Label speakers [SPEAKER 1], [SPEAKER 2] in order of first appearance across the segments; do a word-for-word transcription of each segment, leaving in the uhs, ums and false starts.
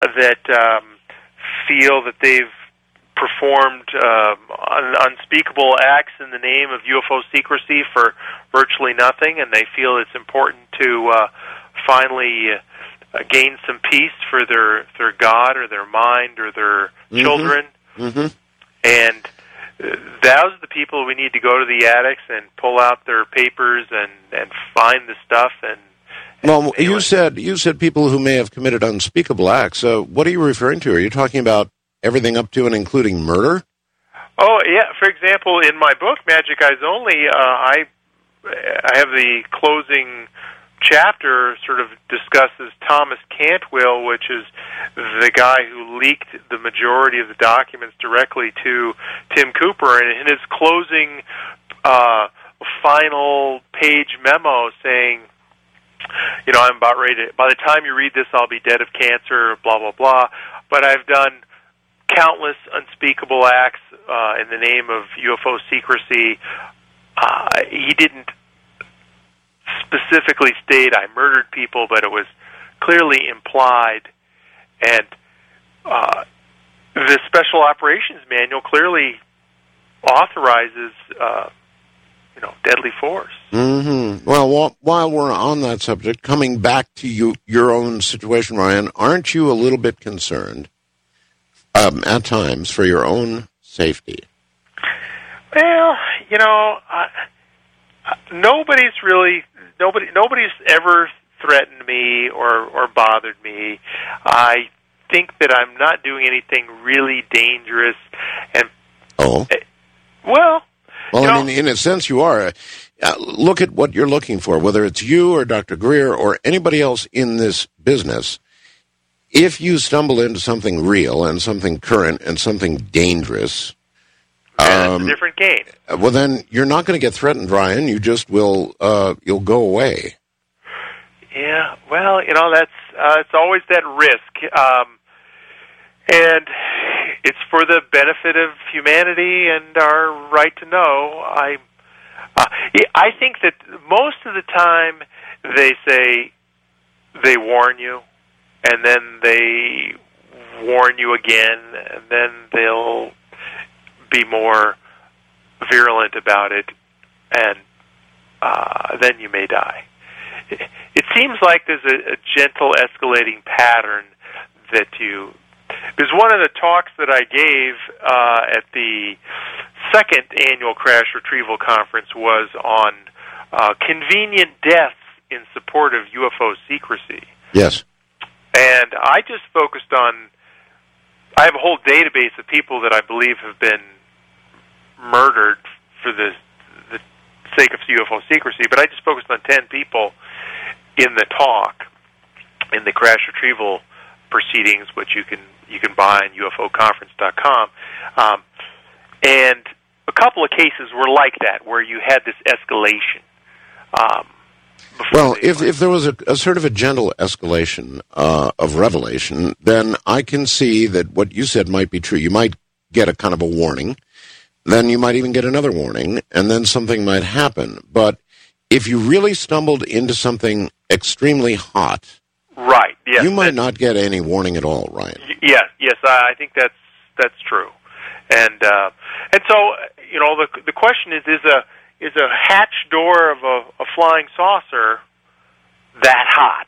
[SPEAKER 1] that um, feel that they've performed uh, un- unspeakable acts in the name of U F O secrecy for virtually nothing, and they feel it's important to uh, finally uh, gain some peace for their, their God or their mind or their
[SPEAKER 2] mm-hmm.
[SPEAKER 1] children.
[SPEAKER 2] Mm-hmm.
[SPEAKER 1] And uh, those are the people we need to go to the attics and pull out their papers and, and find the stuff. And, and
[SPEAKER 2] well, you said you said people who may have committed unspeakable acts. So, what are you referring to? Are you talking about everything up to and including murder?
[SPEAKER 1] Oh, yeah. For example, in my book, Magic Eyes Only, uh, I I have the closing chapter sort of discusses Thomas Cantwell, which is the guy who leaked the majority of the documents directly to Tim Cooper. And in his closing uh, final page memo saying, you know, I'm about ready to, by the time you read this, I'll be dead of cancer, blah, blah, blah. But I've done countless unspeakable acts uh, in the name of U F O secrecy. Uh, he didn't specifically state I murdered people, but it was clearly implied. And uh, the Special Operations Manual clearly authorizes, uh, you know, deadly force.
[SPEAKER 2] Mm-hmm. Well, while we're on that subject, coming back to you, your own situation, Ryan, aren't you a little bit concerned Um, at times for your own safety?
[SPEAKER 1] Well, you know, uh, nobody's really nobody nobody's ever threatened me or or bothered me. I think that I'm not doing anything really dangerous. And
[SPEAKER 2] oh,
[SPEAKER 1] uh, well,
[SPEAKER 2] well,
[SPEAKER 1] you
[SPEAKER 2] I
[SPEAKER 1] know,
[SPEAKER 2] mean, in a sense, you are. Uh, look at what you're looking for, whether it's you or Doctor Greer or anybody else in this business. If you stumble into something real and something current and something dangerous,
[SPEAKER 1] yeah,
[SPEAKER 2] um,
[SPEAKER 1] that's a different game.
[SPEAKER 2] well, then you're not going to get threatened, Ryan. You just will. Uh, you'll go away.
[SPEAKER 1] Yeah, well, you know, that's uh, it's always that risk, um, and it's for the benefit of humanity and our right to know. I, uh, I think that most of the time they say they warn you. And then they warn you again, and then they'll be more virulent about it, and uh, then you may die. It, it seems like there's a, a gentle escalating pattern that you... There's one of the talks that I gave uh, at the second annual Crash Retrieval Conference was on uh, convenient deaths in support of U F O secrecy.
[SPEAKER 2] Yes.
[SPEAKER 1] And I just focused on, I have a whole database of people that I believe have been murdered for the, the sake of U F O secrecy, but I just focused on ten people in the talk, in the crash retrieval proceedings, which you can you can buy on U F O conference dot com. Um, and a couple of cases were like that, where you had this escalation. Um,
[SPEAKER 2] Well, if if there was a, a sort of a gentle escalation uh, of revelation, then I can see that what you said might be true. You might get a kind of a warning, then you might even get another warning, and then something might happen. But if you really stumbled into something extremely hot,
[SPEAKER 1] right? Yes,
[SPEAKER 2] you might not get any warning at all, Ryan.
[SPEAKER 1] Yes, yes, I think that's that's true. And uh, and so you know, the the question is: is a Is a hatch door of a, a flying saucer that hot?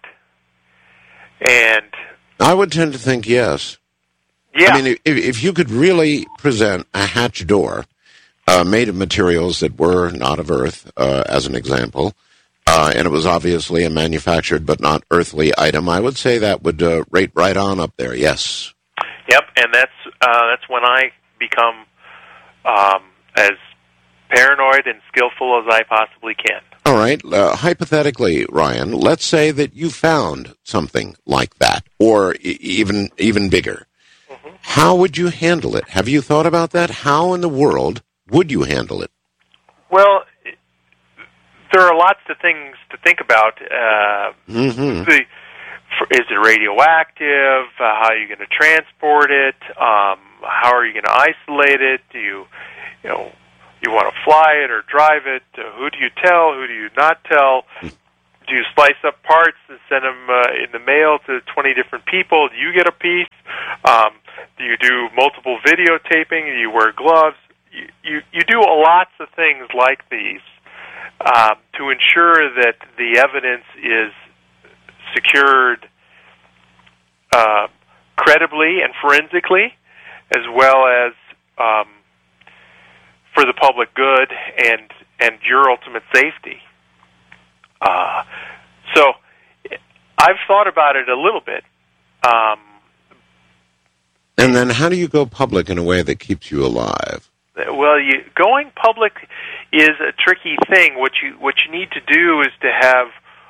[SPEAKER 1] And
[SPEAKER 2] I would tend to think yes.
[SPEAKER 1] Yeah.
[SPEAKER 2] I mean, if, if you could really present a hatch door uh, made of materials that were not of Earth, uh, as an example, uh, and it was obviously a manufactured but not earthly item, I would say that would uh, rate right on up there, yes.
[SPEAKER 1] Yep, and that's uh, that's when I become um, as paranoid and skillful as I possibly can.
[SPEAKER 2] All right. Uh, hypothetically, Ryan, let's say that you found something like that, or e- even even bigger. Mm-hmm. How would you handle it? Have you thought about that? How in the world would you handle it?
[SPEAKER 1] Well, there are lots of things to think about. Uh,
[SPEAKER 2] mm-hmm.
[SPEAKER 1] the, for, is it radioactive? Uh, how are you going to transport it? Um, how are you going to isolate it? Do you, you know, you want to fly it or drive it? Uh, who do you tell? Who do you not tell? Do you slice up parts and send them uh, in the mail to twenty different people? Do you get a piece? Um, do you do multiple videotaping? Do you wear gloves? You, you, you do lots of things like these uh, to ensure that the evidence is secured uh, credibly and forensically, as well as um, for the public good and and your ultimate safety. Uh, so I've thought about it a little bit. Um,
[SPEAKER 2] and then how do you go public in a way that keeps you alive?
[SPEAKER 1] Well, you, going public is a tricky thing. What you what you need to do is to have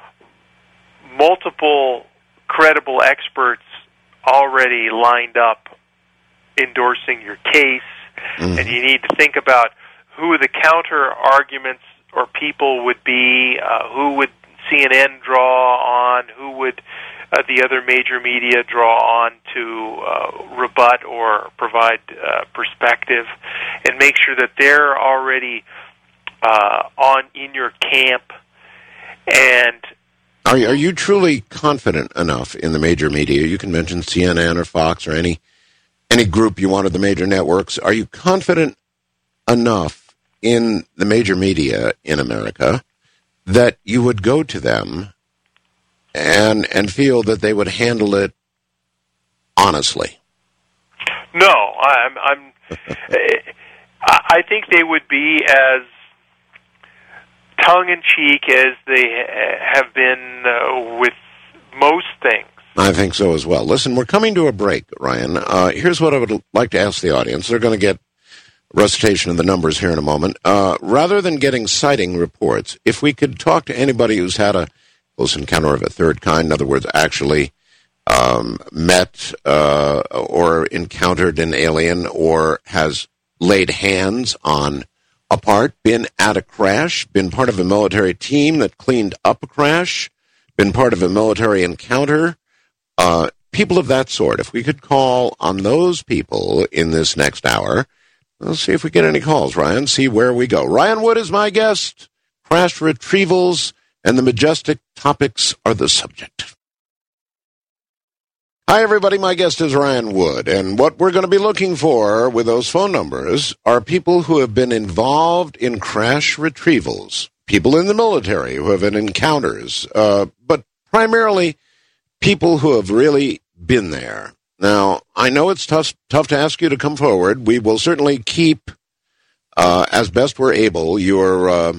[SPEAKER 1] multiple credible experts already lined up endorsing your case, mm-hmm. and you need to think about who the counter arguments or people would be, uh, who would C N N draw on, who would uh, the other major media draw on to uh, rebut or provide uh, perspective, and make sure that they're already uh, on in your camp. And
[SPEAKER 2] are are you truly confident enough in the major media? You can mention C N N or Fox or any any group you want of the major networks. Are you confident enough in the major media in America that you would go to them and and feel that they would handle it honestly?
[SPEAKER 1] No, I'm. I'm I think they would be as tongue-in-cheek as they have been uh, with most things.
[SPEAKER 2] I think so as well. Listen, we're coming to a break, Ryan. Uh, here's what I would like to ask the audience. They're going to get recitation of the numbers here in a moment. Uh, rather than getting citing reports, if we could talk to anybody who's had a close encounter of a third kind, in other words, actually um, met uh, or encountered an alien or has laid hands on a part, been at a crash, been part of a military team that cleaned up a crash, been part of a military encounter, uh, people of that sort. If we could call on those people in this next hour, let's see if we get any calls, Ryan, see where we go. Ryan Wood is my guest. Crash retrievals and the majestic topics are the subject. Hi, everybody. My guest is Ryan Wood, and what we're going to be looking for with those phone numbers are people who have been involved in crash retrievals, people in the military who have had encounters, uh, but primarily people who have really been there. Now, I know it's tough, tough to ask you to come forward. We will certainly keep, uh, as best we're able, your uh,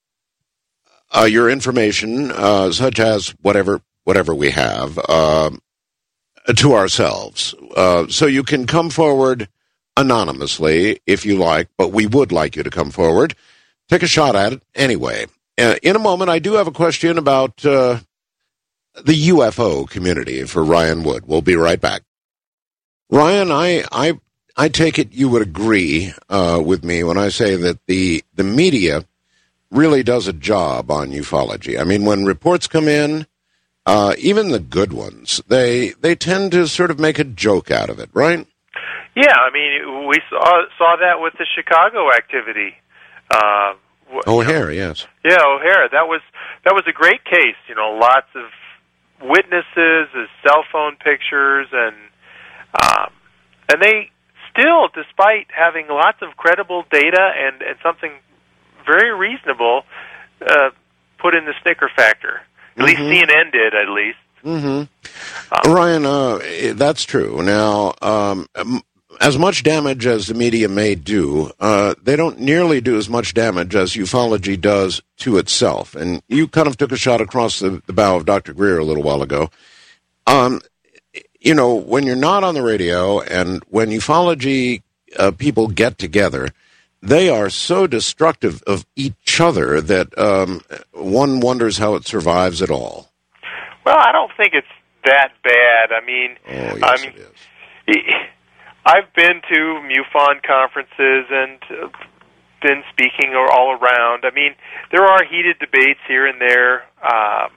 [SPEAKER 2] uh, your information, uh, such as whatever whatever we have, uh, to ourselves. Uh, so you can come forward anonymously if you like, but we would like you to come forward. Take a shot at it anyway. Uh, in a moment, I do have a question about uh, the U F O community for Ryan Wood. We'll be right back. Ryan, I, I, I take it you would agree uh, with me when I say that the the media really does a job on ufology. I mean, when reports come in, uh, even the good ones, they they tend to sort of make a joke out of it, right?
[SPEAKER 1] Yeah, I mean, we saw saw that with the Chicago activity. Uh,
[SPEAKER 2] O'Hare, you know, yes.
[SPEAKER 1] Yeah, O'Hare. That was that was a great case. You know, lots of witnesses, cell phone pictures, and. Um, and they still, despite having lots of credible data and, and something very reasonable, uh, put in the snicker factor. At mm-hmm. least C N N did, at least.
[SPEAKER 2] Mm-hmm. Um, Ryan, uh, that's true. Now, um, as much damage as the media may do, uh, they don't nearly do as much damage as ufology does to itself. And you kind of took a shot across the, the bow of Doctor Greer a little while ago. Um, You know, when you're not on the radio and when ufology uh, people get together, they are so destructive of each other that um, one wonders how it survives at all.
[SPEAKER 1] Well, I don't think it's that bad. I mean,
[SPEAKER 2] oh, yes,
[SPEAKER 1] I mean,
[SPEAKER 2] it is.
[SPEAKER 1] I've been to MUFON conferences and uh, been speaking all around. I mean, there are heated debates here and there, um,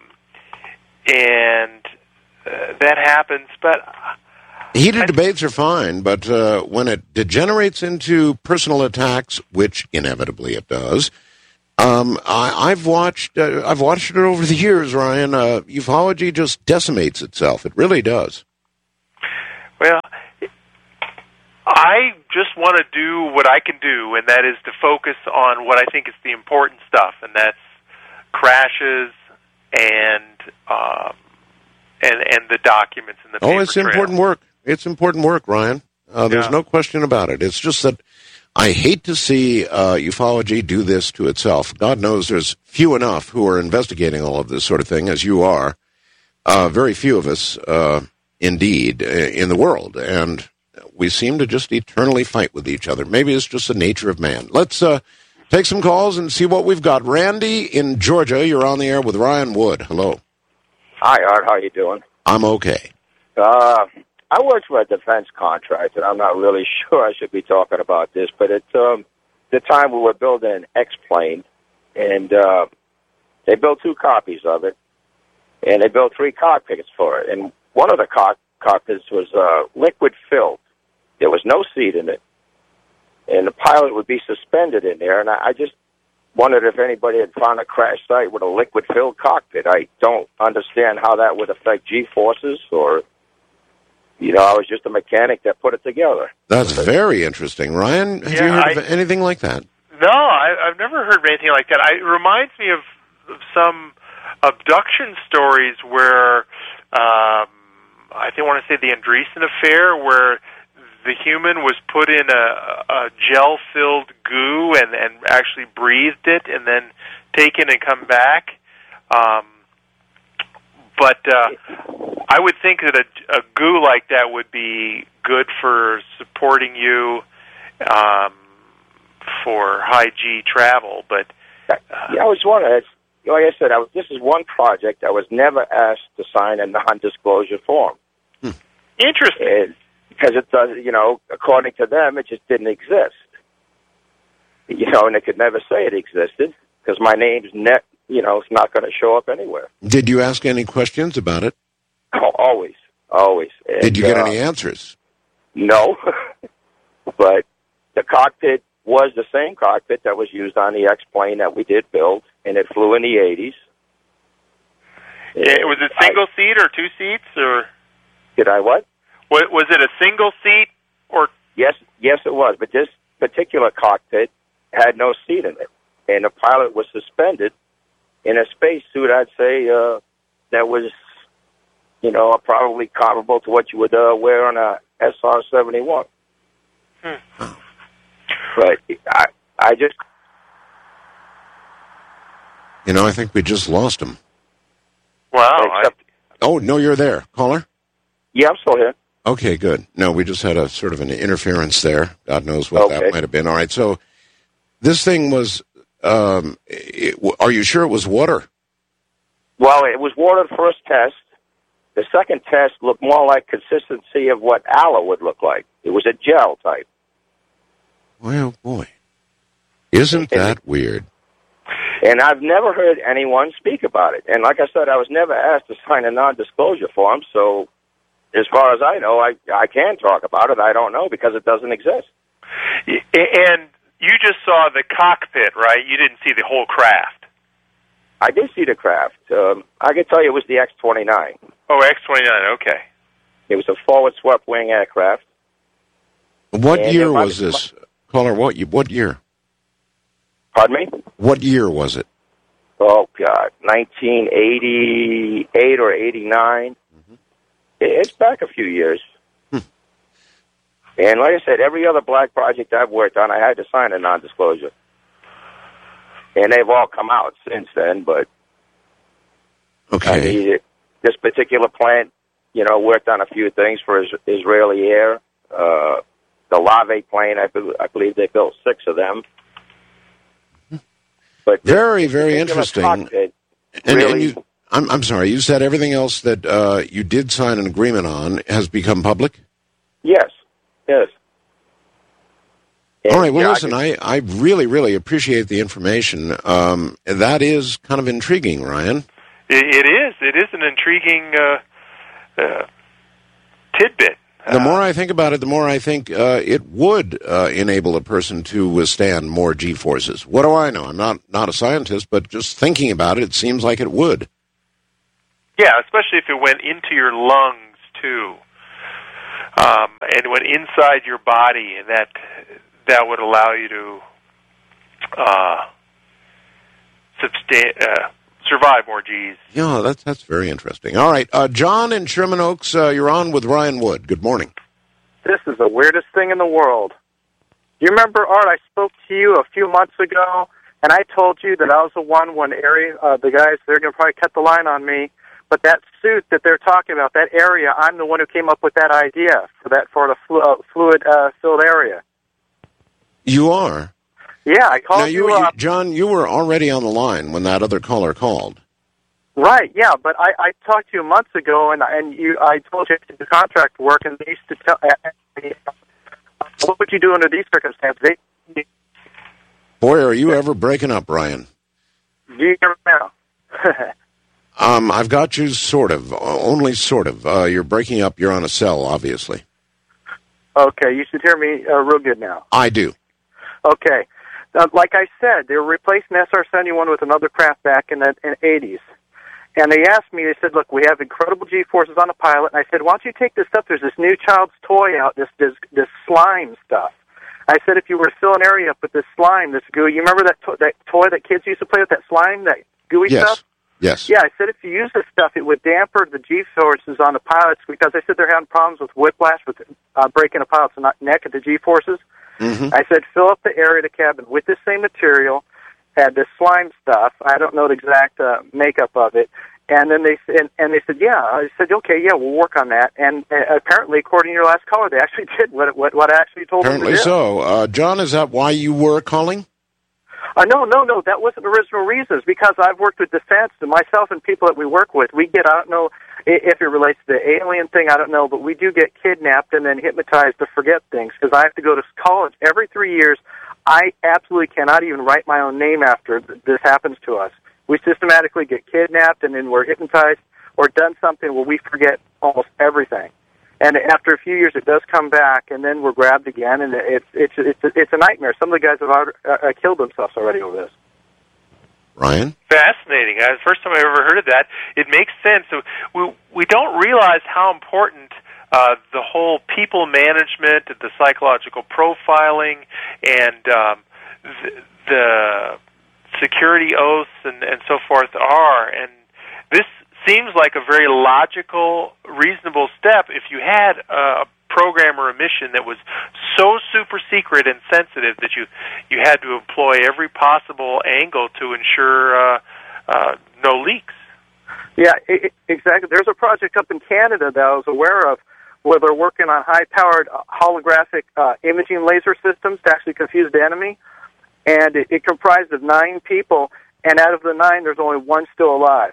[SPEAKER 1] and Uh, that happens, but
[SPEAKER 2] heated
[SPEAKER 1] I,
[SPEAKER 2] debates are fine, but uh, when it degenerates into personal attacks, which inevitably it does, Um, I, I've watched. Uh, I've watched it over the years, Ryan. Uh, ufology just decimates itself. It really does.
[SPEAKER 1] Well, I just want to do what I can do, and that is to focus on what I think is the important stuff, and that's crashes and um, and and the documents and the paper
[SPEAKER 2] Oh, it's
[SPEAKER 1] trail.
[SPEAKER 2] important work. It's important work, Ryan. Uh, there's
[SPEAKER 1] Yeah.
[SPEAKER 2] no question about it. It's just that I hate to see uh, ufology do this to itself. God knows there's few enough who are investigating all of this sort of thing, as you are. Uh, very few of us, uh, indeed, uh, in the world. And we seem to just eternally fight with each other. Maybe it's just the nature of man. Let's uh, take some calls and see what we've got. Randy in Georgia, you're on the air with Ryan Wood. Hello.
[SPEAKER 3] Hi, Art. How you doing?
[SPEAKER 2] I'm okay.
[SPEAKER 3] Uh, I worked for a defense contractor. I'm not really sure I should be talking about this, but at um, the time we were building an X-plane, and uh, they built two copies of it, and they built three cockpits for it. And one of the cock- cockpits was uh, liquid-filled. There was no seat in it, and the pilot would be suspended in there, and I, I just wondered if anybody had found a crash site with a liquid-filled cockpit. I don't understand how that would affect G-forces, or, you know, I was just a mechanic that put it together.
[SPEAKER 2] That's very interesting. Ryan, have
[SPEAKER 1] Yeah,
[SPEAKER 2] you heard
[SPEAKER 1] I-
[SPEAKER 2] of anything like that?
[SPEAKER 1] No, I, I've never heard of anything like that. I, it reminds me of, of some abduction stories where um, I think I want to say the Andreessen affair, where the human was put in a, a gel-filled goo and, and actually breathed it, and then taken and come back. Um, but uh, I would think that a, a goo like that would be good for supporting you um, for high G travel. But uh,
[SPEAKER 3] yeah, I was wondering. It's, like I said, I was, this is one project I was never asked to sign a non-disclosure form.
[SPEAKER 2] Hmm.
[SPEAKER 1] Interesting.
[SPEAKER 3] And, because it does, you know, according to them, it just didn't exist. You know, and they could never say it existed because my name's net, you know, it's not going to show up anywhere.
[SPEAKER 2] Did you ask any questions about it?
[SPEAKER 3] Oh, always, always. And,
[SPEAKER 2] Did you get
[SPEAKER 3] uh,
[SPEAKER 2] any answers?
[SPEAKER 3] No, but the cockpit was the same cockpit that was used on the X-plane that we did build, and it flew in the eighties.
[SPEAKER 1] Yeah, was it single I, seat or two seats, or
[SPEAKER 3] did I what?
[SPEAKER 1] Was, was it a single seat or?
[SPEAKER 3] Yes, yes, it was. But this particular cockpit had no seat in it, and the pilot was suspended in a spacesuit. I'd say uh, that was, you know, probably comparable to what you would uh, wear on a S R seventy-one.
[SPEAKER 1] Hmm.
[SPEAKER 3] But I, I just,
[SPEAKER 2] You know, I think we just lost him.
[SPEAKER 1] Wow.
[SPEAKER 3] except,
[SPEAKER 1] I,
[SPEAKER 2] Oh, no, you're there. Caller?
[SPEAKER 3] yeah, I'm still here.
[SPEAKER 2] Okay, good. No, we just had a sort of an interference there. God knows what
[SPEAKER 3] Okay.
[SPEAKER 2] that might have been. All right, so this thing was, um, it, are you sure it was water?
[SPEAKER 3] Well, it was water the first test. The second test looked more like consistency of what aloe would look like. It was a gel type.
[SPEAKER 2] Well, boy. Isn't that weird?
[SPEAKER 3] And I've never heard anyone speak about it. And like I said, I was never asked to sign a non-disclosure form, so as far as I know, I, I can talk about it. I don't know because it doesn't exist.
[SPEAKER 1] and you just saw the cockpit, right? You didn't see the whole craft.
[SPEAKER 3] I did see the craft. Um, I can tell you it was the X twenty-nine.
[SPEAKER 1] Oh, X twenty-nine, okay.
[SPEAKER 3] It was a forward swept wing aircraft.
[SPEAKER 2] What
[SPEAKER 3] And
[SPEAKER 2] year
[SPEAKER 3] it might-
[SPEAKER 2] was this? Caller, what, what year?
[SPEAKER 3] Pardon me?
[SPEAKER 2] What year was it?
[SPEAKER 3] Oh, God, nineteen eighty-eight or eighty-nine. Mm-hmm. It's back a few years.
[SPEAKER 2] Hmm.
[SPEAKER 3] And like I said, every other black project I've worked on, I had to sign a non-disclosure. And they've all come out since then, but
[SPEAKER 2] Okay.
[SPEAKER 3] I mean, this particular plant, you know, worked on a few things for is- Israeli Air. Uh, the Lave plane, I, be- I believe they built six of them. But this
[SPEAKER 2] Very, very
[SPEAKER 3] particular
[SPEAKER 2] interesting.
[SPEAKER 3] cockpit
[SPEAKER 2] And,
[SPEAKER 3] really,
[SPEAKER 2] and you, I'm, I'm sorry, you said everything else that uh, you did sign an agreement on has become public?
[SPEAKER 3] yes, yes.
[SPEAKER 2] All right, well,
[SPEAKER 3] yeah,
[SPEAKER 2] listen,
[SPEAKER 3] I,
[SPEAKER 2] I, I really, really appreciate the information. Um, that is kind of intriguing, Ryan.
[SPEAKER 1] It, it is. It is an intriguing uh, uh, tidbit.
[SPEAKER 2] The more I think about it, the more I think uh, it would uh, enable a person to withstand more G-forces. What do I know? I'm not, not a scientist, but just thinking about it, it seems like it would.
[SPEAKER 1] Yeah, especially if it went into your lungs, too. Um, and went inside your body, and that that would allow you to uh, substan- uh, survive more G's.
[SPEAKER 2] Yeah, that's that's very interesting. All right, uh, John in Sherman Oaks, uh, you're on with Ryan Wood. Good morning.
[SPEAKER 4] This is the weirdest thing in the world. You remember, Art, I spoke to you a few months ago, and I told you that I was the one when area, uh, the guys, they're going to probably cut the line on me, but that suit that they're talking about, that area, I'm the one who came up with that idea for that for the flu- uh, fluid-filled uh, area.
[SPEAKER 2] You are?
[SPEAKER 4] Yeah, I called
[SPEAKER 2] now, you,
[SPEAKER 4] you up.
[SPEAKER 2] You, John, you were already on the line when that other caller called.
[SPEAKER 4] Right, yeah, but I, I talked to you months ago, and and you, I told you to do contract work, and they used to tell, uh, what would you do under these circumstances? They,
[SPEAKER 2] Boy, are you ever breaking up, Ryan.
[SPEAKER 4] Do you hear me now?
[SPEAKER 2] um, I've got you sort of, only sort of. Uh, you're breaking up, you're on a cell, obviously.
[SPEAKER 4] Okay, you should hear me uh, real good now.
[SPEAKER 2] I do.
[SPEAKER 4] Okay. Uh, like I said, they were replacing S R seventy-one with another craft back in the in eighties. And they asked me, they said, look, we have incredible G-forces on the pilot. And I said, why don't you take this stuff? There's this new child's toy out, this this, this slime stuff. I said, if you were to fill an area up with this slime, this goo, you remember that, to- that toy that kids used to play with, that slime, that gooey
[SPEAKER 2] yes.
[SPEAKER 4] stuff?
[SPEAKER 2] Yes.
[SPEAKER 4] Yeah, I said if you use this stuff, it would damper the G-forces on the pilots because I said they're having problems with whiplash, with uh, breaking a pilot's neck at the G-forces.
[SPEAKER 2] Mm-hmm.
[SPEAKER 4] I said fill up the area of the cabin with the same material, add this slime stuff. I don't know the exact uh, makeup of it. And then they and, and they said, yeah. I said, okay, yeah, we'll work on that. And uh, apparently, according to your last caller, they actually did what what, what I actually told
[SPEAKER 2] apparently
[SPEAKER 4] them to do.
[SPEAKER 2] so. Uh, John, is that why you were calling?
[SPEAKER 4] Uh, no, no, no. That wasn't the original reasons. Because I've worked with defense, and myself and people that we work with, we get, I don't know if it relates to the alien thing, I don't know, but we do get kidnapped and then hypnotized to forget things. Because I have to go to college every three years. I absolutely cannot even write my own name after this happens to us. We systematically get kidnapped, and then we're hypnotized or done something where we forget almost everything. And after a few years, it does come back, and then we're grabbed again, and it's it's it's it's a nightmare. Some of the guys have already, uh, killed themselves already over this.
[SPEAKER 2] Ryan?
[SPEAKER 1] Fascinating. Uh, the first time I ever heard of that. It makes sense. So we we don't realize how important uh, the whole people management, the psychological profiling, and um, the, the security oaths and, and so forth are. And this seems like a very logical, reasonable step if you had a program or a mission that was so super secret and sensitive that you, you had to employ every possible angle to ensure uh, uh, no leaks.
[SPEAKER 4] Yeah, it, exactly. There's a project up in Canada that I was aware of where they're working on high-powered uh, holographic uh, imaging laser systems to actually confuse the enemy. And it, it comprised of nine people, and out of the nine, there's only one still alive.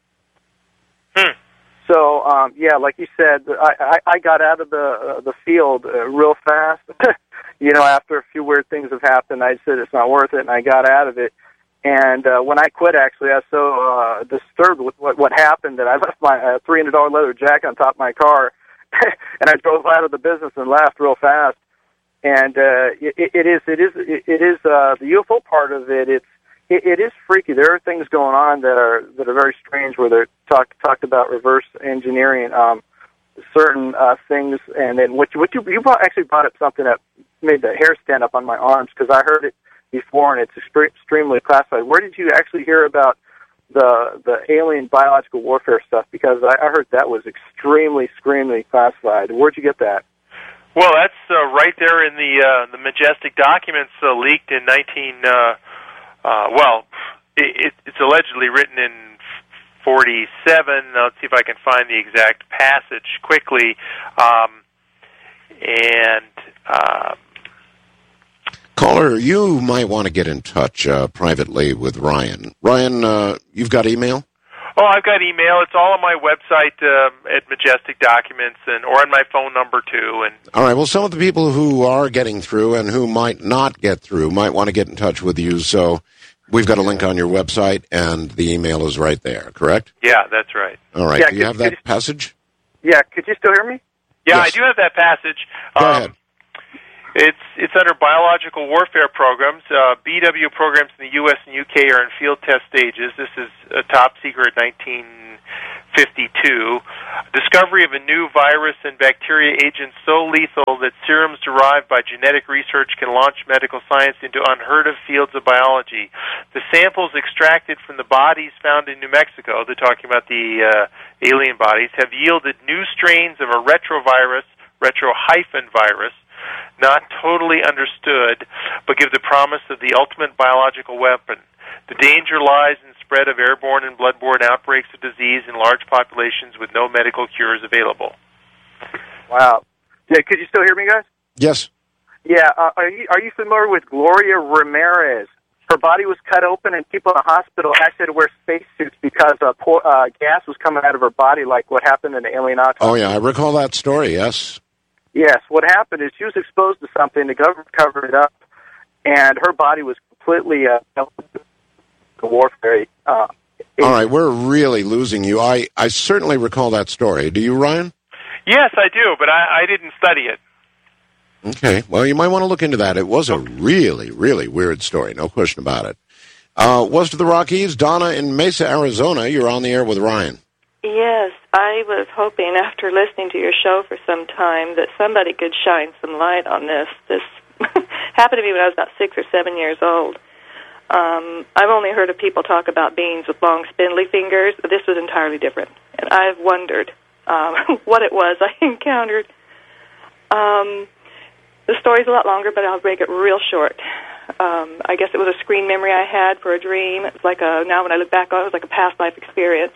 [SPEAKER 1] Hmm.
[SPEAKER 4] So, um, yeah, like you said, I, I, I got out of the uh, the field uh, real fast. You know, after a few weird things have happened, I said it's not worth it, and I got out of it. And uh, when I quit, actually, I was so uh, disturbed with what, what happened that I left my uh, three hundred dollars leather jacket on top of my car, and I drove out of the business and left real fast. And uh, it, it is, it is, it is uh, the U F O part of it. It's, it, it is freaky. There are things going on that are that are very strange. Where they're talked talked about reverse engineering um, certain uh, things, and then what you, what you you brought, actually brought up something that made the hair stand up on my arms because I heard it before, and it's extre- extremely classified. Where did you actually hear about the the alien biological warfare stuff? Because I, I heard that was extremely, extremely classified. Where'd you get that?
[SPEAKER 1] Well, that's uh, right there in the uh, the Majestic documents uh, leaked in nineteen. Uh, uh, well, it, it's allegedly written in forty-seven. Let's see if I can find the exact passage quickly. Um, and uh,
[SPEAKER 2] Caller, you might want to get in touch uh, privately with Ryan. Ryan, uh, you've got email?
[SPEAKER 1] Oh, I've got email. It's all on my website um, at Majestic Documents, and or on my phone number too. And
[SPEAKER 2] all right. Well, some of the people who are getting through and who might not get through might want to get in touch with you. So we've got a link on your website, and the email is right there. Correct?
[SPEAKER 1] Yeah, that's right.
[SPEAKER 2] All right.
[SPEAKER 4] Yeah,
[SPEAKER 2] Do you
[SPEAKER 4] could,
[SPEAKER 2] have that
[SPEAKER 4] could,
[SPEAKER 2] passage?
[SPEAKER 4] Yeah. Could you still hear me?
[SPEAKER 1] Yeah,
[SPEAKER 2] yes.
[SPEAKER 1] I do have that passage.
[SPEAKER 2] Go
[SPEAKER 1] um,
[SPEAKER 2] ahead.
[SPEAKER 1] It's it's under biological warfare programs. Uh, B W programs in the U S and U K are in field test stages. This is a top secret nineteen fifty-two. Discovery of a new virus and bacteria agent so lethal that serums derived by genetic research can launch medical science into unheard of fields of biology. The samples extracted from the bodies found in New Mexico, they're talking about the uh, alien bodies, have yielded new strains of a retrovirus, retrohyphen virus, not totally understood, but give the promise of the ultimate biological weapon. The danger lies in spread of airborne and bloodborne outbreaks of disease in large populations with no medical cures available.
[SPEAKER 4] Wow. Yeah, could you still hear me, guys?
[SPEAKER 2] Yes.
[SPEAKER 4] Yeah, uh, are you are you familiar with Gloria Ramirez? Her body was cut open, and people in the hospital actually had to wear spacesuits because uh, poor, uh, gas was coming out of her body, like what happened in the alien autopsy.
[SPEAKER 2] Oh, yeah, I recall that story, yes.
[SPEAKER 4] Yes, what happened is she was exposed to something, the government covered it up, and her body was completely uh, warfare. Uh,
[SPEAKER 2] All right, we're really losing you. I, I certainly recall that story. Do you, Ryan?
[SPEAKER 1] Yes, I do, but I, I didn't study it.
[SPEAKER 2] Okay, well, you might want to look into that. It was a really, really weird story, no question about it. Uh, west of the Rockies, Donna in Mesa, Arizona, you're on the air with Ryan.
[SPEAKER 5] Yes, I was hoping after listening to your show for some time that somebody could shine some light on this. This happened to me when I was about six or seven years old. Um, I've only heard of people talk about beings with long, spindly fingers. This was entirely different, and I've wondered um, what it was I encountered. Um, the story's a lot longer, but I'll break it real short. Um, I guess it was a screen memory I had for a dream. It's like a now when I look back on it, it was like a past life experience.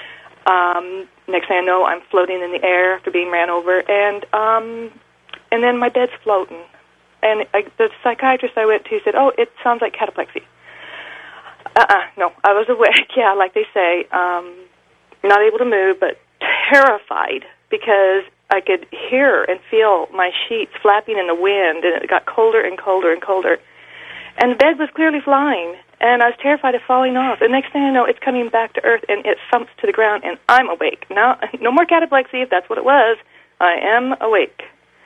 [SPEAKER 5] Um, next thing I know, I'm floating in the air after being ran over, and um, and then my bed's floating. And I, the psychiatrist I went to said, "Oh, it sounds like cataplexy." Uh-uh, no, I was awake, yeah, like they say, um, not able to move, but terrified because I could hear and feel my sheets flapping in the wind, and it got colder and colder and colder. And the bed was clearly flying, and I was terrified of falling off. The next thing I know, it's coming back to earth, and it thumps to the ground, and I'm awake. Now, no more cataplexy, if that's what it was. I am awake.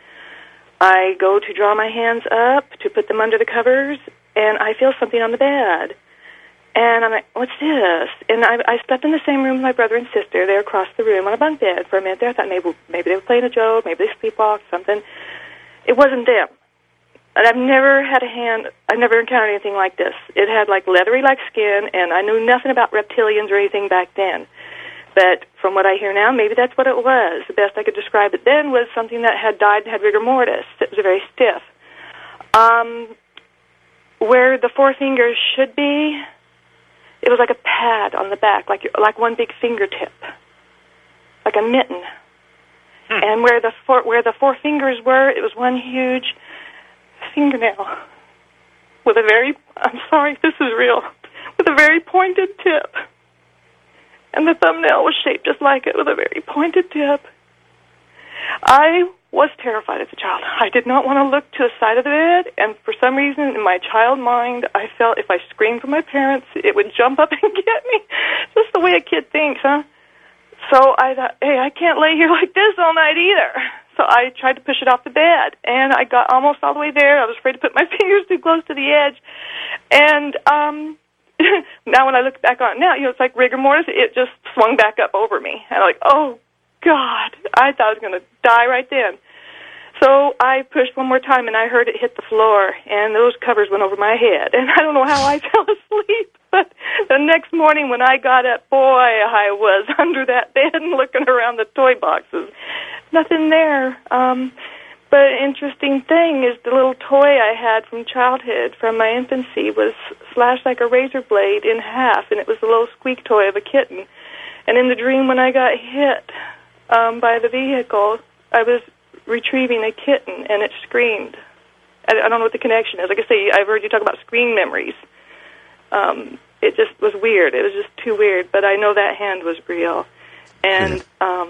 [SPEAKER 5] I go to draw my hands up to put them under the covers, and I feel something on the bed. And I'm like, what's this? And I, I slept in the same room with my brother and sister. They're across the room on a bunk bed. For a minute there, I thought maybe, maybe they were playing a joke, maybe they sleepwalked, something. It wasn't them. And I've never had a hand, I've never encountered anything like this. It had like leathery like skin, and I knew nothing about reptilians or anything back then. But from what I hear now, maybe that's what it was. The best I could describe it then was something that had died and had rigor mortis. It was very stiff. Um, where the four fingers should be, it was like a pad on the back, like like one big fingertip, like a mitten. Hmm. And where the four where the four fingers were, it was one huge fingernail with a very, I'm sorry, this is real, with a very pointed tip. And the thumbnail was shaped just like it, with a very pointed tip. I was terrified as a child. I did not want to look to the side of the bed, and for some reason in my child mind, I felt if I screamed for my parents, it would jump up and get me. Just the way a kid thinks, huh? So I thought, hey, I can't lay here like this all night either. So I tried to push it off the bed, and I got almost all the way there. I was afraid to put my fingers too close to the edge. And um, now when I look back on it now, you know, it's like rigor mortis. It just swung back up over me. And I'm like, oh, God, I thought I was going to die right then. So I pushed one more time, and I heard it hit the floor, and those covers went over my head. And I don't know how I fell asleep, but the next morning when I got up, boy, I was under that bed and looking around the toy boxes. Nothing there. Um, but an interesting thing is the little toy I had from childhood, from my infancy, was slashed like a razor blade in half, and it was the little squeak toy of a kitten. And in the dream when I got hit um, by the vehicle, I was retrieving a kitten, and it screamed. I, I don't know what the connection is. Like I say, I've heard you talk about screen memories. Um, it just was weird. It was just too weird, but I know that hand was real. And um,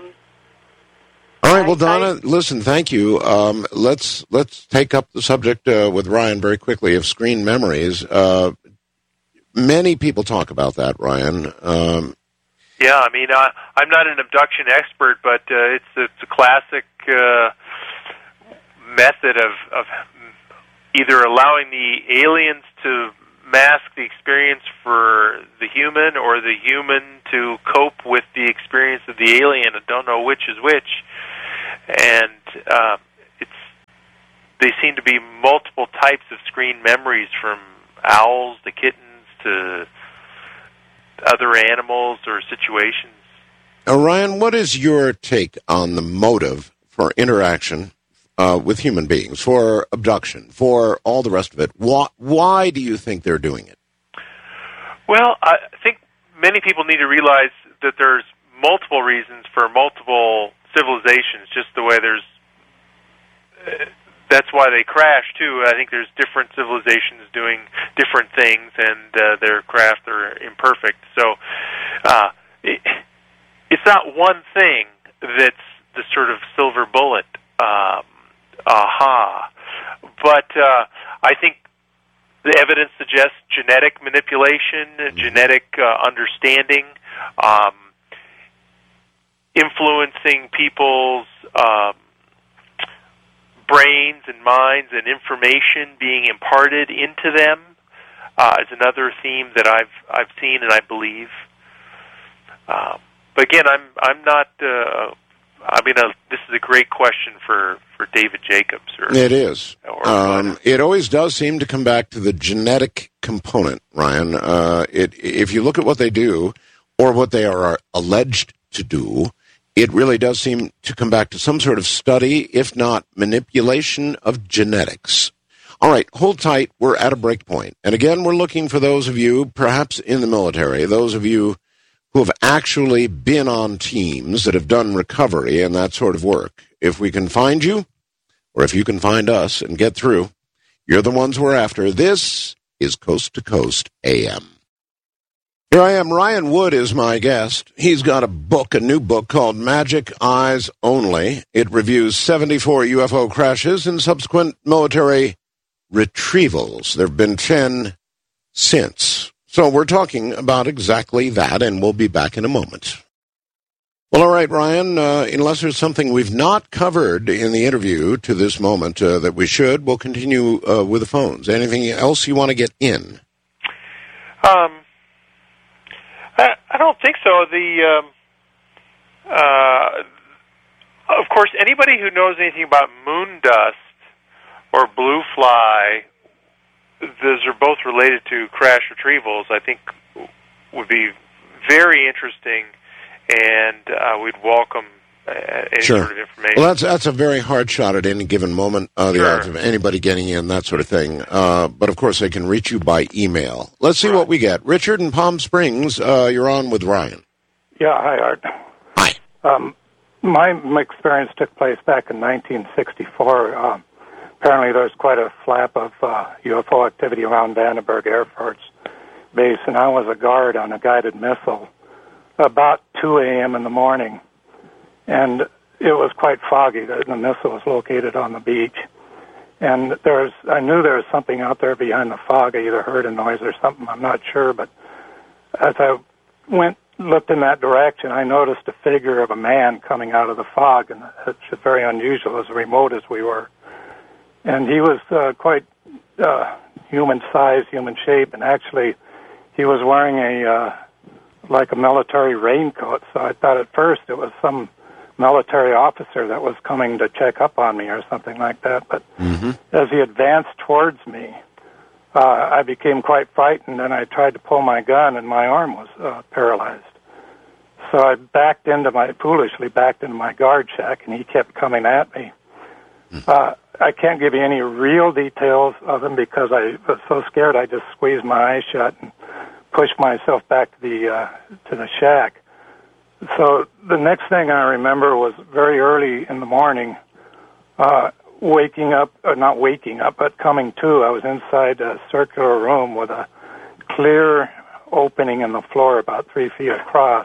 [SPEAKER 2] all right, well, Donna,
[SPEAKER 5] I,
[SPEAKER 2] listen, thank you. Um, let's let's take up the subject uh, with Ryan very quickly of screen memories. Uh, many people talk about that, Ryan. Um,
[SPEAKER 1] Yeah, I mean, I, I'm not an abduction expert, but uh, it's it's a classic uh, method of of either allowing the aliens to mask the experience for the human, or the human to cope with the experience of the alien. I don't know which is which, and uh, it's they seem to be multiple types of screen memories, from owls to kittens to other animals or situations.
[SPEAKER 2] Orion, what is your take on the motive for interaction uh, with human beings, for abduction, for all the rest of it? Why, why do you think they're doing it?
[SPEAKER 1] Well, I think many people need to realize that there's multiple reasons for multiple civilizations, just the way there's... Uh, that's why they crash, too. I think there's different civilizations doing different things, and uh, their craft are imperfect. So uh, it, it's not one thing that's the sort of silver bullet, um, aha. But uh, I think the evidence suggests genetic manipulation, mm-hmm. genetic uh, understanding, um, influencing people's... Um, brains and minds, and information being imparted into them uh, is another theme that I've I've seen and I believe. Um, but again, I'm I'm not. Uh, I mean, uh, this is a great question for, for David Jacobs. Or,
[SPEAKER 2] it is.
[SPEAKER 1] Or,
[SPEAKER 2] um, it always does seem to come back to the genetic component, Ryan. Uh, it if you look at what they do, or what they are alleged to do, it really does seem to come back to some sort of study, if not manipulation of genetics. All right, hold tight. We're at a break point. And again, we're looking for those of you, perhaps in the military, those of you who have actually been on teams that have done recovery and that sort of work. If we can find you, or if you can find us and get through, you're the ones we're after. This is Coast to Coast A M. Here I am. Ryan Wood is my guest. He's got a book, a new book called Magic Eyes Only. It reviews seventy-four U F O crashes and subsequent military retrievals. There have been ten since. So we're talking about exactly that, and we'll be back in a moment. Well, all right, Ryan, uh, unless there's something we've not covered in the interview to this moment uh, that we should, we'll continue uh, with the phones. Anything else you want to get in?
[SPEAKER 1] Um. I, I don't think so. The um, uh, of course, anybody who knows anything about moon dust or blue fly, those are both related to crash retrievals, I think would be very interesting, and uh, we'd welcome uh, any
[SPEAKER 2] sure.
[SPEAKER 1] sort of information.
[SPEAKER 2] Well, that's that's a very hard shot at any given moment, uh, the
[SPEAKER 1] sure.
[SPEAKER 2] odds of anybody getting in, that sort of thing. Uh, but, of course, they can reach you by email. Let's see right. what we get. Richard in Palm Springs, uh, you're on with Ryan.
[SPEAKER 6] Yeah, hi, Art.
[SPEAKER 2] Hi.
[SPEAKER 6] Um, my, my experience took place back in nineteen sixty-four. Um, apparently there was quite a flap of uh, U F O activity around Vandenberg Air Force Base, and I was a guard on a guided missile about two a.m. in the morning. And it was quite foggy. The, the missile was located on the beach. And there was, I knew there was something out there behind the fog. I either heard a noise or something, I'm not sure. But as I went, looked in that direction, I noticed a figure of a man coming out of the fog. And it's very unusual, as remote as we were. And he was uh, quite uh, human size, human shape. And actually, he was wearing a, uh, like a military raincoat. So I thought at first it was some military officer that was coming to check up on me or something like that. But mm-hmm. as he advanced towards me, uh, I became quite frightened, and I tried to pull my gun, and my arm was uh, paralyzed. So I backed into my, foolishly backed into my guard shack, and he kept coming at me. Mm-hmm. Uh, I can't give you any real details of him because I was so scared I just squeezed my eyes shut and pushed myself back to the uh, to the shack. So the next thing I remember was very early in the morning, uh, waking up, or not waking up, but coming to. I was inside a circular room with a clear opening in the floor about three feet across.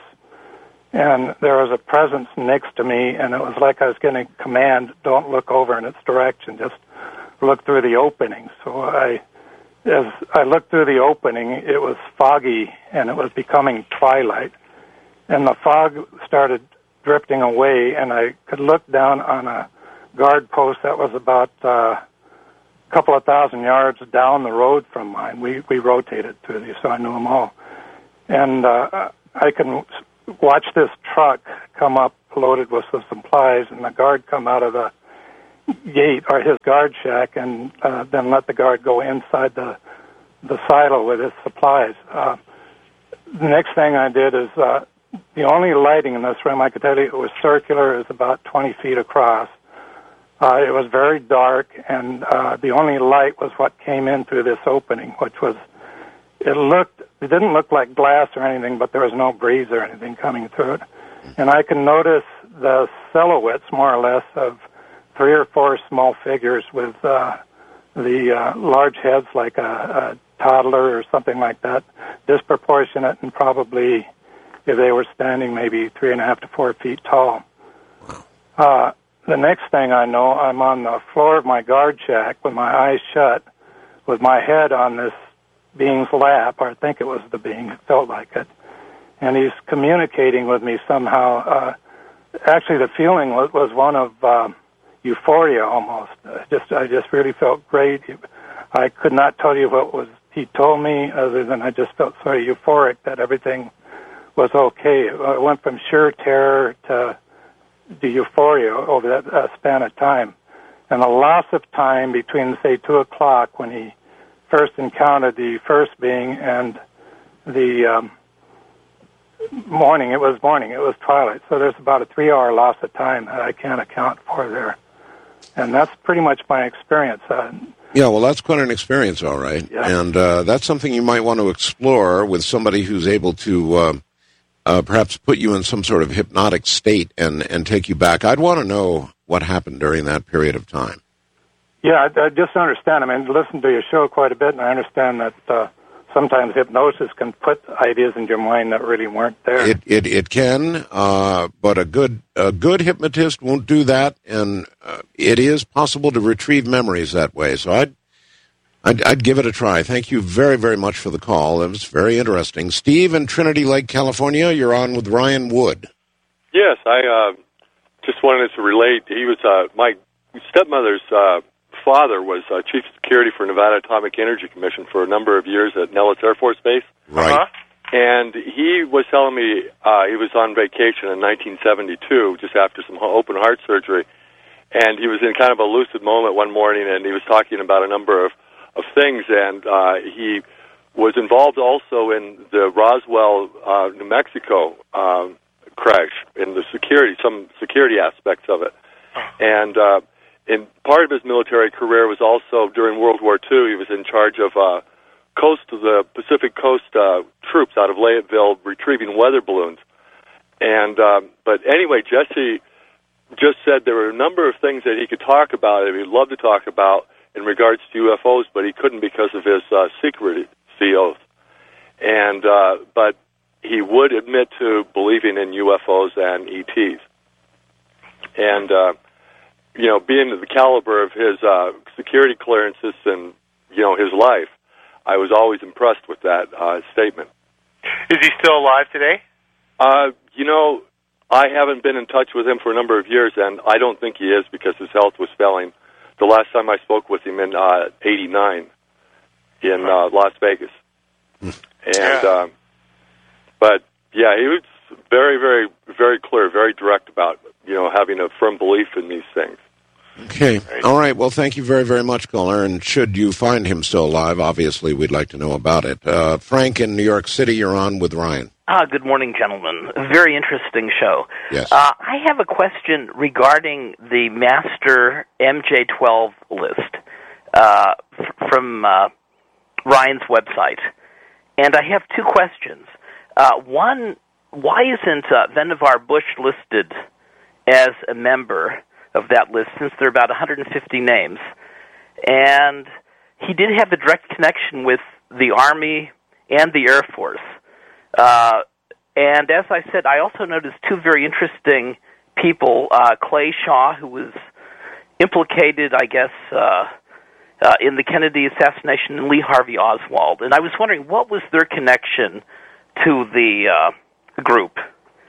[SPEAKER 6] And there was a presence next to me, and it was like I was getting a command, don't look over in its direction, just look through the opening. So I, as I looked through the opening, it was foggy, and it was becoming twilight. and the fog started drifting away, and I could look down on a guard post that was about uh, a couple of thousand yards down the road from mine. We we rotated through these, so I knew them all. And uh, I can watch this truck come up loaded with some supplies, and the guard come out of the gate or his guard shack, and uh, then let the guard go inside the the silo with his supplies. Uh, the next thing I did is uh, the only lighting in this room, I could tell you, it was circular, it was about twenty feet across. Uh, it was very dark, and uh, the only light was what came in through this opening, which was, it looked, it didn't look like glass or anything, but there was no breeze or anything coming through it. And I can notice the silhouettes, more or less, of three or four small figures with uh, the uh, large heads like a, a toddler or something like that, disproportionate, and probably, if they were standing, maybe three and a half to four feet tall. Uh, the next thing I know, I'm on the floor of my guard shack with my eyes shut, with my head on this being's lap, or I think it was the being, it felt like it, and he's communicating with me somehow. Uh, actually, the feeling was, was one of uh, euphoria almost. I just, I just really felt great. I could not tell you what was he told me, other than I just felt so euphoric that everything was okay. It went from sheer terror to, to euphoria over that uh, span of time. And the loss of time between, say, two o'clock when he first encountered the first being and the um, morning, it was morning, it was twilight. So there's about a three-hour loss of time that I can't account for there. And that's pretty much my experience. Uh,
[SPEAKER 2] Yeah, well, that's quite an experience, all right.
[SPEAKER 6] Yeah.
[SPEAKER 2] And uh, that's something you might want to explore with somebody who's able to uh, uh, perhaps put you in some sort of hypnotic state and, and take you back. I'd want to know what happened during that period of time.
[SPEAKER 6] Yeah, I, I just understand. I mean, listen to your show quite a bit, and I understand that uh, sometimes hypnosis can put ideas in your mind that really weren't there.
[SPEAKER 2] It it, it can, uh, but a good a good hypnotist won't do that, and uh, it is possible to retrieve memories that way. So I'd, I'd I'd give it a try. Thank you very, very much for the call. It was very interesting. Steve in Trinity Lake, California, you're on with Ryan Wood.
[SPEAKER 7] Yes, I uh, just wanted to relate. He was uh, my stepmother's uh, father was uh, chief of security for Nevada Atomic Energy Commission for a number of years at Nellis Air Force Base.
[SPEAKER 2] Right.
[SPEAKER 1] Uh-huh.
[SPEAKER 7] And he was telling me uh, he was on vacation in nineteen seventy-two, just after some open heart surgery, and he was in kind of a lucid moment one morning, and he was talking about a number of, of things, and uh, he was involved also in the Roswell, uh, New Mexico um, crash, in the security, some security aspects of it. And uh, in part of his military career was also during World War Two. He was in charge of uh, coast of the Pacific Coast uh, troops out of Fayetteville retrieving weather balloons. And um, but anyway, Jesse just said there were a number of things that he could talk about, that he'd love to talk about in regards to U F Os, but he couldn't because of his uh, secrecy oath. And uh, but he would admit to believing in U F Os and E Ts. And uh, you know, being the caliber of his uh, security clearances and you know his life, I was always impressed with that uh, statement.
[SPEAKER 1] Is he still alive today?
[SPEAKER 7] Uh, you know, I haven't been in touch with him for a number of years, and I don't think he is because his health was failing. The last time I spoke with him in uh, eighty-nine in uh, Las Vegas. And,
[SPEAKER 1] Yeah.
[SPEAKER 7] uh, but, yeah, he was very, very, very clear, very direct about, you know, having a firm belief in these things.
[SPEAKER 2] Okay. All right. Well, thank you very, very much, caller. And should you find him still alive, obviously we'd like to know about it. Uh, Frank in New York City, you're on with Ryan.
[SPEAKER 8] Ah, good morning, gentlemen. A very interesting show.
[SPEAKER 2] Yes.
[SPEAKER 8] Uh, I have a question regarding the master M J twelve list uh, f- from uh, Ryan's website. And I have two questions. Uh, one, why isn't uh, Vannevar Bush listed as a member of that list, since there are about one hundred fifty names? And he did have a direct connection with the Army and the Air Force. Uh, and as I said, I also noticed two very interesting people, uh, Clay Shaw, who was implicated, I guess, uh, uh, in the Kennedy assassination, and Lee Harvey Oswald. And I was wondering, what was their connection to the uh, group?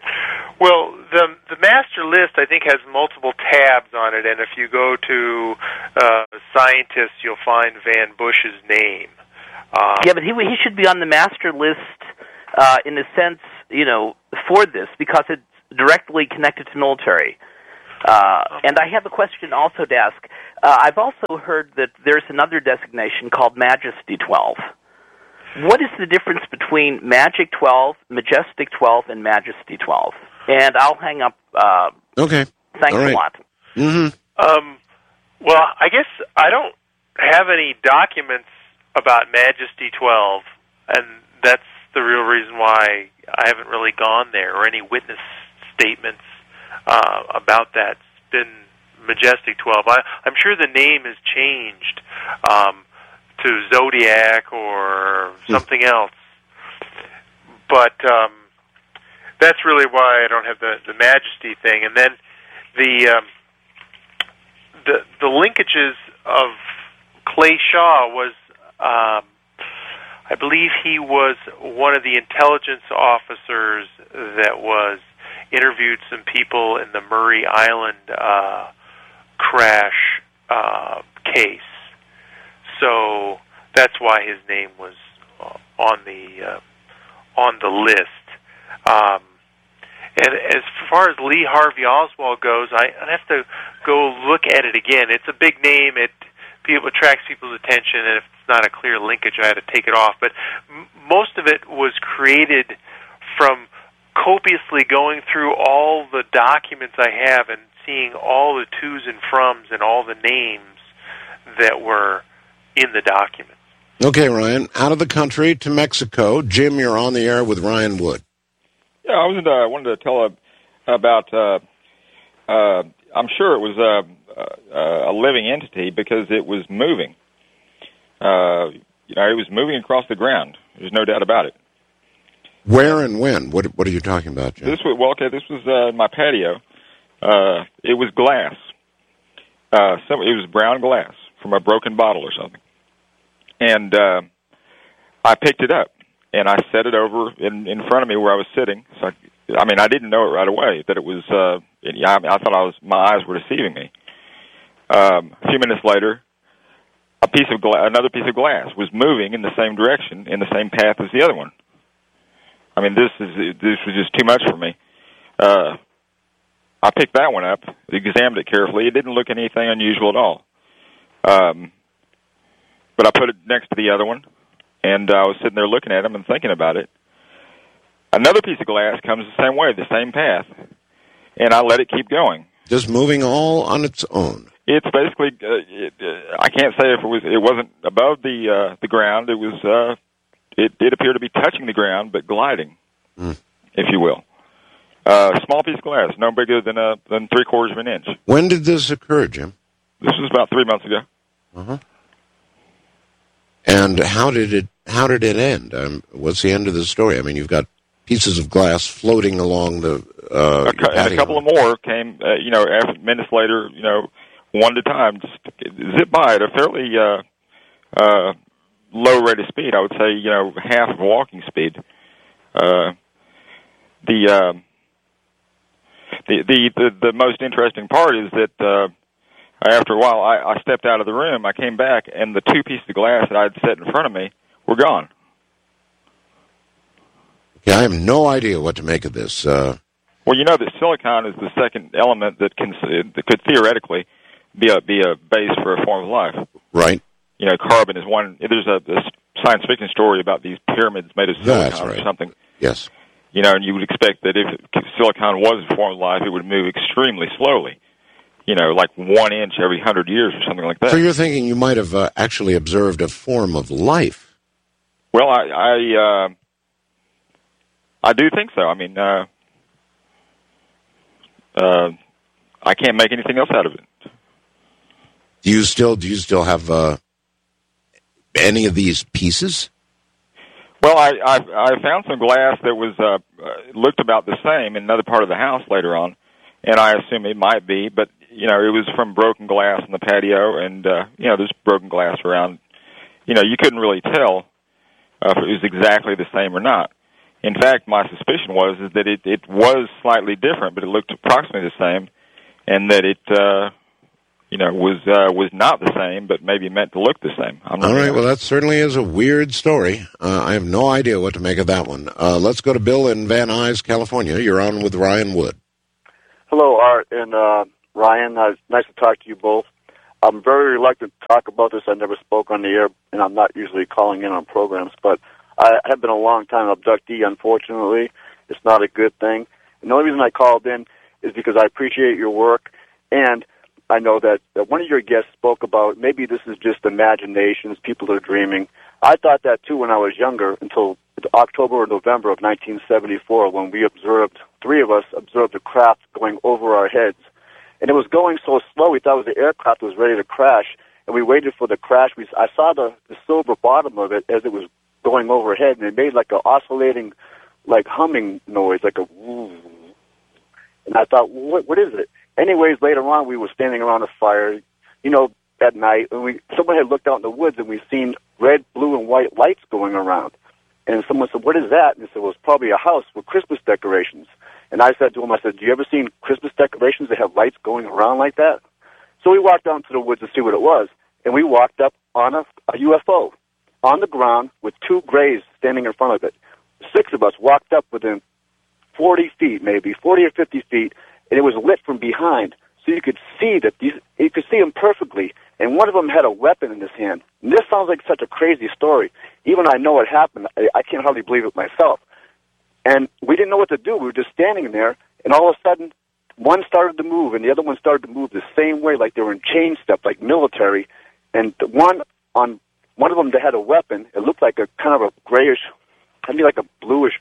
[SPEAKER 1] Well, the the master list, I think, has multiple tabs on it, and if you go to uh, scientists, you'll find Van Bush's name. Um,
[SPEAKER 8] yeah, but he he should be on the master list uh, in a sense, you know, for this, because it's directly connected to military. Uh, and I have a question also to ask. Uh, I've also heard that there's another designation called Majesty twelve. What is the difference between Magic twelve, Majestic twelve, and Majesty twelve? And I'll hang up. Uh,
[SPEAKER 2] okay.
[SPEAKER 8] Thanks
[SPEAKER 2] All right.
[SPEAKER 8] a lot.
[SPEAKER 2] Mm-hmm.
[SPEAKER 1] Um, well, I guess I don't have any documents about Majesty twelve, and that's the real reason why I haven't really gone there, or any witness statements uh, about that. It's been Majestic twelve. I, I'm sure the name has changed um, to Zodiac or something else, but um, that's really why I don't have the, the Majesty thing. And then the um, the the linkages of Clay Shaw was, um, I believe he was one of the intelligence officers that was interviewed some people in the Murray Island uh, crash uh, case. So that's why his name was on the uh, on the list. Um, and as far as Lee Harvey Oswald goes, I, I'd have to go look at it again. It's a big name. It people attracts people's attention, and if it's not a clear linkage, I had to take it off. But m- most of it was created from copiously going through all the documents I have and seeing all the to's and froms and all the names that were in the documents.
[SPEAKER 2] Okay, Ryan, out of the country to Mexico. Jim, you're on the air with Ryan Wood.
[SPEAKER 9] Yeah, I was uh, wanted to tell uh, about, uh, uh, I'm sure it was uh, uh, a living entity because it was moving. Uh, you know, it was moving across the ground. There's no doubt about it.
[SPEAKER 2] Where and when? What What are you talking about, Jim?
[SPEAKER 9] This was, well, okay, this was uh, my patio. Uh, it was glass. Uh, so it was brown glass from a broken bottle or something. And uh, I picked it up, and I set it over in, in front of me where I was sitting. So, I, I mean, I didn't know it right away that it was. Uh, it, I, I thought I was my eyes were deceiving me. Um, a few minutes later, a piece of gla- another piece of glass was moving in the same direction, in the same path as the other one. I mean, this is this was just too much for me. Uh, I picked that one up, examined it carefully. It didn't look anything unusual at all. Um, but I put it next to the other one, and I was sitting there looking at them and thinking about it. Another piece of glass comes the same way, the same path, and I let it keep going.
[SPEAKER 2] Just moving all on its own.
[SPEAKER 9] It's basically, uh, it, uh, I can't say if it was. It wasn't above the uh, the ground. It was. Uh, it did appear to be touching the ground, but gliding, mm. if you will. Uh, small piece of glass, no bigger than a than three quarters of an inch.
[SPEAKER 2] When did this occur, Jim?
[SPEAKER 9] This was about three months ago.
[SPEAKER 2] Uh-huh. And how did it how did it end? Um, what's the end of the story? I mean, you've got pieces of glass floating along the. Uh,
[SPEAKER 9] a, cu- and a couple of more came. Uh, you know, after, minutes later, you know, one at a time, just zip by at a fairly uh, uh, low rate of speed. I would say, you know, half of walking speed. Uh, the, uh, the the the the most interesting part is that. Uh, After a while, I, I stepped out of the room. I came back, and the two pieces of glass that I had set in front of me were gone.
[SPEAKER 2] Yeah, I have no idea what to make of this. Uh...
[SPEAKER 9] Well, you know that silicon is the second element that can that could theoretically be a be a base for a form of life.
[SPEAKER 2] Right.
[SPEAKER 9] You know, carbon is one. There's a, a science fiction story about these pyramids made of silicon
[SPEAKER 2] That's right.
[SPEAKER 9] or something.
[SPEAKER 2] Yes.
[SPEAKER 9] You know, and you would expect that if silicon was a form of life, it would move extremely slowly. You know, like one inch every hundred years or something like that.
[SPEAKER 2] So you're thinking you might have uh, actually observed a form of life?
[SPEAKER 9] Well, I I, uh, I do think so. I mean, uh, uh, I can't make anything else out of it.
[SPEAKER 2] Do you still do you still have uh, any of these pieces?
[SPEAKER 9] Well, I, I I found some glass that was uh, looked about the same in another part of the house later on, and I assume it might be, but. You know, it was from broken glass in the patio, and, uh, you know, there's broken glass around. You know, you couldn't really tell uh, if it was exactly the same or not. In fact, my suspicion was is that it, it was slightly different, but it looked approximately the same, and that it, uh, you know, was uh, was not the same, but maybe meant to look the same. I'm not
[SPEAKER 2] All right,
[SPEAKER 9] sure.
[SPEAKER 2] well, that certainly is a weird story. Uh, I have no idea what to make of that one. Uh, let's go to Bill in Van Nuys, California. You're on with Ryan Wood.
[SPEAKER 10] Hello, Art and uh, Ryan. Uh, nice to talk to you both. I'm very reluctant to talk about this. I never spoke on the air, and I'm not usually calling in on programs, but I have been a long-time abductee, unfortunately. It's not a good thing. And the only reason I called in is because I appreciate your work, and I know that, that one of your guests spoke about maybe this is just imaginations, people are dreaming. I thought that, too, when I was younger, until October or November of nineteen seventy-four, when we observed, three of us observed a craft going over our heads. And it was going so slow, we thought it was the aircraft was ready to crash, and we waited for the crash. We, I saw the, the silver bottom of it as it was going overhead, and it made like an oscillating, like humming noise, like a woo. And I thought, what, what is it? Anyways, later on, we were standing around a fire, you know, at night, and we someone had looked out in the woods, and we seen red, blue, and white lights going around. And someone said, what is that? And they said, well, it's probably a house with Christmas decorations. And I said to him, I said, do you ever seen Christmas decorations that have lights going around like that? So we walked down to the woods to see what it was, and we walked up on a, a U F O on the ground with two grays standing in front of it. Six of us walked up within forty feet, maybe, forty or fifty feet, and it was lit from behind. So you could see that these, you could see them perfectly. And one of them had a weapon in his hand. And this sounds like such a crazy story. Even I know it happened. I, I can't hardly believe it myself. And we didn't know what to do. We were just standing there, and all of a sudden, one started to move, and the other one started to move the same way, like they were in chain step, like military. And the one on one of them that had a weapon, it looked like a kind of a grayish, I mean, like a bluish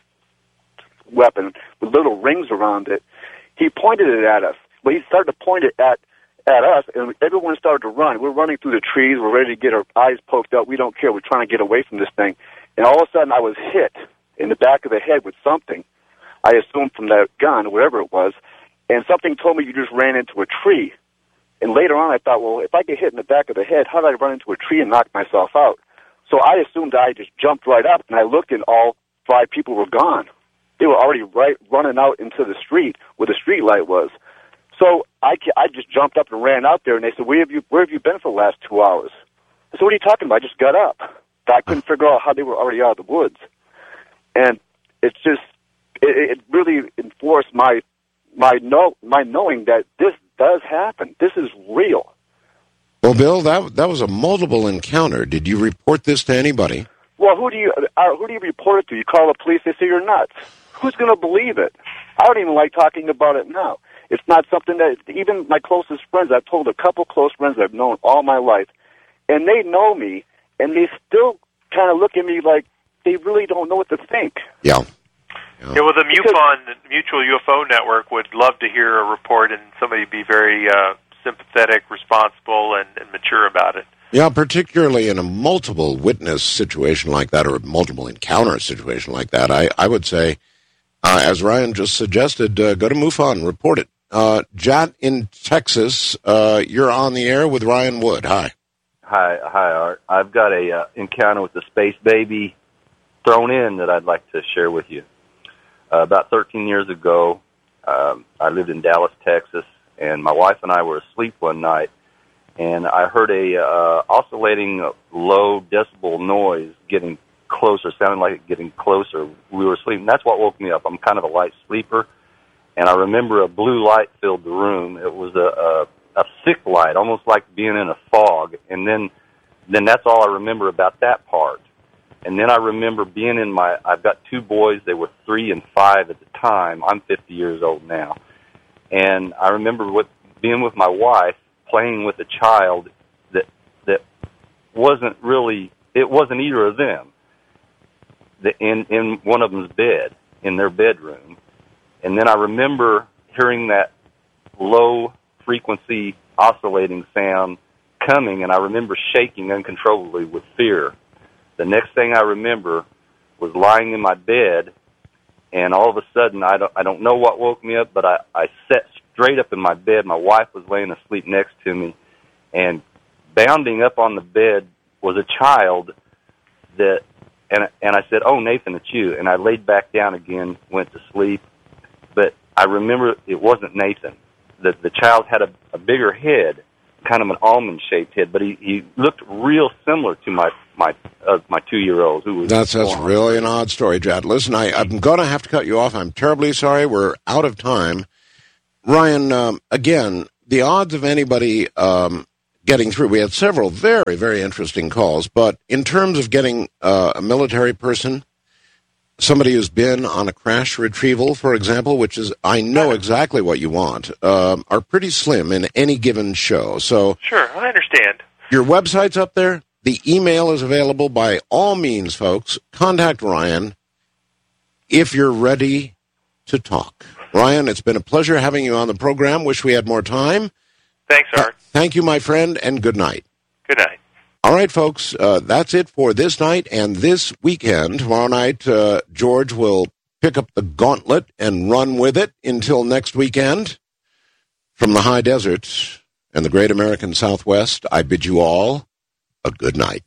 [SPEAKER 10] weapon with little rings around it. He pointed it at us. But he started to point it at at us, and everyone started to run. We're running through the trees. We're ready to get our eyes poked out. We don't care. We're trying to get away from this thing. And all of a sudden, I was hit in the back of the head with something. I assumed from that gun, whatever it was, and something told me you just ran into a tree. And later on, I thought, well, if I get hit in the back of the head, how did I run into a tree and knock myself out? So I assumed I just jumped right up, and I looked, and all five people were gone. They were already right running out into the street where the street light was. So I, I just jumped up and ran out there, and they said, where have you, where have you been for the last two hours? I said, what are you talking about? I just got up. I couldn't figure out how they were already out of the woods. And it's just, it, it really enforced my my know, my knowing that this does happen. This is real.
[SPEAKER 2] Well, Bill, that that was a multiple encounter. Did you report this to anybody?
[SPEAKER 10] Well, who do you uh, who do you report it to? You call the police, they say you're nuts. Who's going to believe it? I don't even like talking about it now. It's not something that, even my closest friends, I've told a couple close friends I've known all my life, and they know me, and they still kind of look at me like they really don't know what to think.
[SPEAKER 2] Yeah.
[SPEAKER 1] Yeah, yeah well, the MUFON, the Mutual U F O Network, would love to hear a report and somebody be very uh, sympathetic, responsible, and, and mature about it.
[SPEAKER 2] Yeah, particularly in a multiple witness situation like that, or a multiple encounter situation like that, I, I would say, uh, as Ryan just suggested, uh, go to MUFON, report it. Uh, Jat in Texas, uh, you're on the air with Ryan Wood. Hi.
[SPEAKER 11] Hi, hi, Art. I've got a uh, encounter with the space baby thrown in that I'd like to share with you. Uh, about thirteen years ago, um, I lived in Dallas, Texas, and my wife and I were asleep one night, and I heard a uh, oscillating low decibel noise getting closer, sounding like it getting closer. We were asleep, and that's what woke me up. I'm kind of a light sleeper, and I remember a blue light filled the room. It was a, a, a thick light, almost like being in a fog, and then then that's all I remember about that part. And then I remember being in my, I've got two boys, they were three and five at the time. I'm fifty years old now. And I remember with, being with my wife, playing with a child that that wasn't really, it wasn't either of them, the, in, in one of them's bed, in their bedroom. And then I remember hearing that low-frequency oscillating sound coming, and I remember shaking uncontrollably with fear. The next thing I remember was lying in my bed, and all of a sudden, I don't, I don't know what woke me up, but I, I sat straight up in my bed. My wife was laying asleep next to me, and bounding up on the bed was a child that and and I said, "Oh, Nathan, it's you." And I laid back down again, went to sleep. But I remember it wasn't Nathan. The the child had a, a bigger head, kind of an almond-shaped head, but he, he looked real similar to my my uh, my two-year-old who was.
[SPEAKER 2] That's that's born. Really an odd story, Jad. Listen, I, I'm going to have to cut you off. I'm terribly sorry. We're out of time. Ryan, um, again, the odds of anybody um, getting through. We had several very very interesting calls, but in terms of getting uh, a military person, somebody who's been on a crash retrieval, for example, which is, I know exactly what you want, um, are pretty slim in any given show. So
[SPEAKER 1] sure, I understand.
[SPEAKER 2] Your website's up there. The email is available. By all means, folks, contact Ryan if you're ready to talk. Ryan, it's been a pleasure having you on the program. Wish we had more time.
[SPEAKER 1] Thanks, Art.
[SPEAKER 2] Uh, thank you, my friend, and good night.
[SPEAKER 1] Good night.
[SPEAKER 2] All right, folks, uh, that's it for this night and this weekend. Tomorrow night, uh, George will pick up the gauntlet and run with it until next weekend. From the high desert and the great American Southwest, I bid you all a good night.